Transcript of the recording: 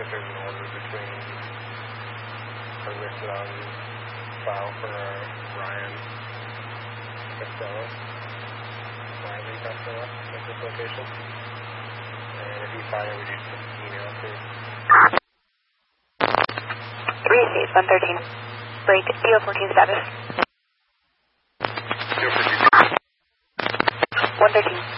if there's an order between or listed on file for Ryan Costello, Riley Costello at this location. And if you find it, would you just email it to 113. Break DO14 status. DO14. 113.